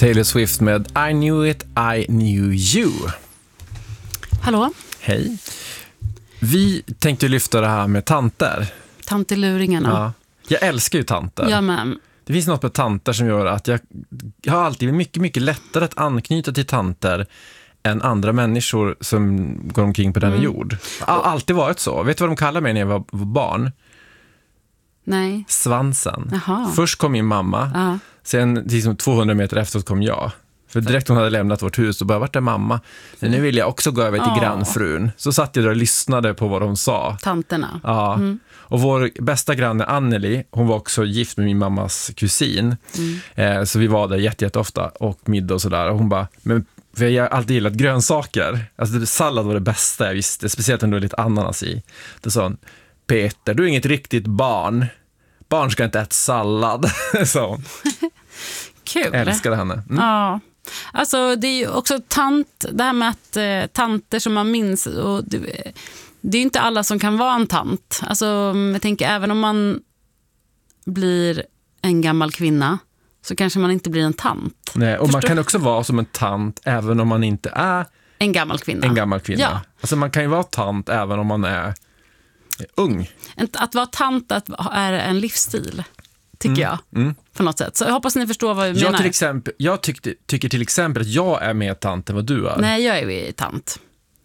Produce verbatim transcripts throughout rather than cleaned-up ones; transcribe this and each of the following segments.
Taylor Swift med I knew it, I knew you. Hallå? Hej. Vi tänkte lyfta det här med tanter. Tanteluringarna. Ja. Jag älskar ju tanter. Ja, men. Det finns något med tanter som gör att jag, jag har alltid mycket, mycket lättare att anknyta till tanter än andra människor som går omkring på denna mm. jord. Det har alltid varit så. Vet du vad de kallar mig när jag var, var barn? Nej. Svansen. Jaha. Först kom min mamma. Ja. Sen liksom tvåhundra meter efteråt kom jag. För direkt hon hade lämnat vårt hus och bara, vart är mamma? Men nu vill jag också gå över till oh. grannfrun. Så satt jag där och lyssnade på vad de sa. Tanterna. Ja. Mm. Och vår bästa granne Anneli, hon var också gift med min mammas kusin. Mm. Eh, så vi var där jätte, jätte ofta och middag och sådär. Och hon bara, men för jag har alltid gillat grönsaker. Alltså sallad var det bästa jag visste. Speciellt när det var lite ananas i. Då sa hon, Peter, du är inget riktigt barn. Barn ska inte äta sallad. Så. Kul. Jag älskade henne. Mm. Ja. Alltså det är ju också tant, det här med att eh, tanter som man minns, och det, det är ju inte alla som kan vara en tant. Alltså jag tänker, även om man blir en gammal kvinna så kanske man inte blir en tant. Nej, och Förstår? man kan också vara som en tant även om man inte är en gammal kvinna. En gammal kvinna. Ja. Alltså man kan ju vara tant även om man är ung. Att vara tant att är en livsstil, tycker mm. jag. Mm. På något sätt. Så jag hoppas ni förstår vad jag jag menar. Till exempel, jag tyckte, tycker till exempel att jag är mer tant än vad du är. Nej, jag är ju tant.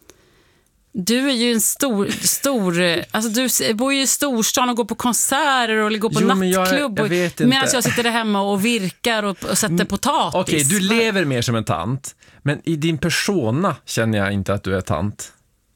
Du är ju en stor, stor alltså du bor ju i storstan och går på konserter och går på jo, nattklubb. Jag, jag medan jag sitter där hemma och virkar och, och sätter potatis. Okej, okay, du lever mer som en tant. Men i din persona känner jag inte att du är tant.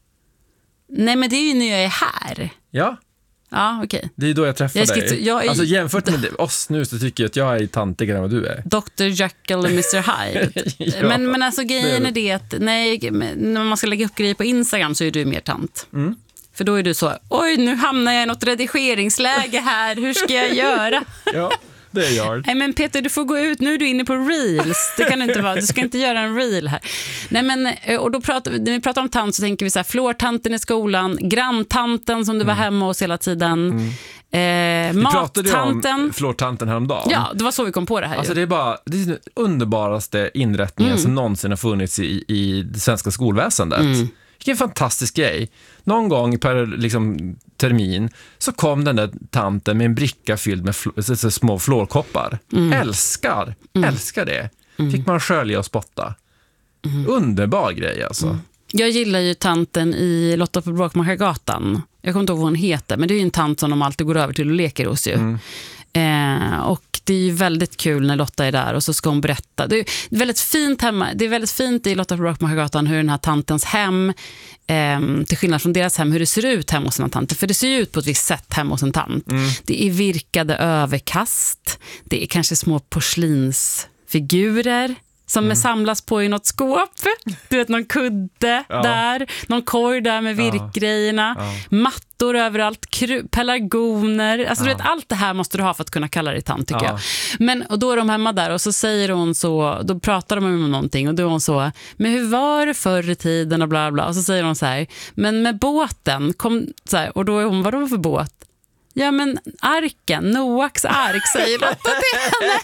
Nej, men det är ju när jag är här. Ja. Ja, okej. Okay. Det är då jag träffar jag dig. Skri- jag är... Alltså jämfört med oss nu så tycker jag att jag är tantigare än vad du är. doktor Jekyll och mister Hyde. ja, men, men alltså grejen är det att nej, när man ska lägga upp grejer på Instagram så är du mer tant. Mm. För då är du så, oj nu hamnar jag i något redigeringsläge här, hur ska jag göra? ja. Det är jag. Nej men Peter, du får gå ut. Nu är du inne på reels. Det kan du inte vara. Du ska inte göra en reel här. Nej men, och då pratar, när vi pratar om tant så tänker vi så här, flårtanten i skolan, granntanten som du var hemma hos hela tiden. Mm. Eh, mattanten. Vi pratade om flårtanten häromdagen. Ja, det var så vi kom på det här. Alltså ju. det är bara det är den underbaraste inrättningen mm. som någonsin har funnits i, i det svenska skolväsendet. Mm. Vilken fantastisk grej. Någon gång per liksom, termin så kom den där tanten med en bricka fylld med fl- så, små flårkoppar. Mm. Älskar, mm. älskar det. Mm. Fick man skölja och spotta. Mm. Underbar grej alltså. Mm. Jag gillar ju tanten i Lotta på Bråkmakargatan. Jag kommer inte ihåg vad hon heter, men det är ju en tant som de alltid går över till och leker hos ju. Mm. Eh, och det är ju väldigt kul när Lotta är där och så ska hon berätta. Det är väldigt fint hemma. Det är väldigt fint i Lotta på Bråkmakargatan hur den här tantens hem, eh, till skillnad från deras hem, hur det ser ut hemma hos en tant. För det ser ju ut på ett visst sätt hemma hos en tant. Mm. Det är virkade överkast. Det är kanske små porslinsfigurer som mm. samlas på i något skåp. Du vet, någon kudde ja. där. Någon korg där med virkgrejerna. Ja. Ja. Mattor överallt. Kru- pelargoner. Alltså ja. du vet, allt det här måste du ha för att kunna kalla dig tant, tycker ja. jag. Men, och då är de hemma där och så säger hon så, då pratar de om någonting och då är hon så, men hur var det förr i tiden och bla bla. Och så säger hon så här, men med båten kom, så här, och då är hon, vadå för båt? Ja, men arken, Noaks ark, säger Lotta till henne.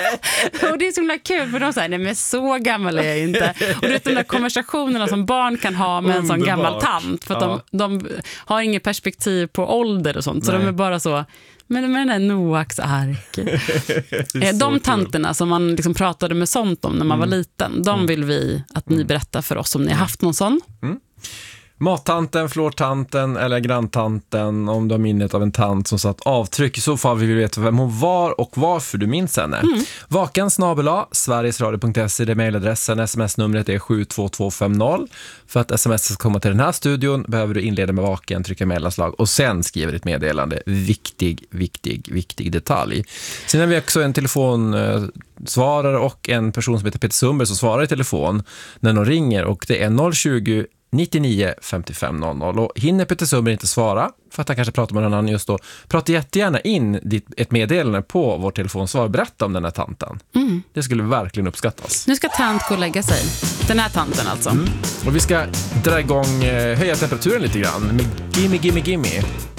Och det är så himla kul, för de säger, nej men så gammal är jag inte. Och det är de där konversationerna som barn kan ha med en Underbart. sån gammal tant. För att ja. de, de har inget perspektiv på ålder och sånt. Så nej. de är bara så, men med den där Noaks ark. De tanterna som man liksom pratade med sånt om när man mm. var liten, de vill vi att ni berättar för oss om ni har haft någon sån. Mm. Mattanten, flårtanten eller granntanten, om du har minnet av en tant som satt avtryck, i så fall vill vi veta vem hon var och varför du minns henne. Mm. Vaken snabel-a sverigesradio punkt se, det är mejladressen, sms-numret är sju två två fem noll. För att sms ska komma till den här studion behöver du inleda med vaken, trycka mellanslag och sen skriva ditt meddelande. Viktig, viktig, viktig detalj. Sen har vi också en telefonsvarare och en person som heter Peter Sundberg som svarar i telefon när någon ringer, och det är noll tjugo nittionio femtiofem noll noll. Och hinner Peter Sundberg inte svara för att han kanske pratar med någon annan just då, prata jättegärna in ditt, ett meddelande på vår telefonsvar. Berätta om den här tanten. Mm. Det skulle verkligen uppskattas. Nu ska tant gå och lägga sig. Den här tanten alltså. Mm. Och vi ska dra igång, höja temperaturen lite grann med Gimme, Gimme, Gimme.